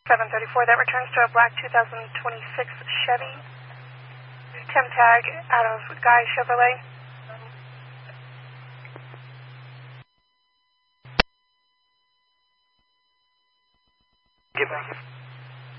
734, that returns to a black 2026 Chevy. Tim Tag out of Guy Chevrolet. Give me.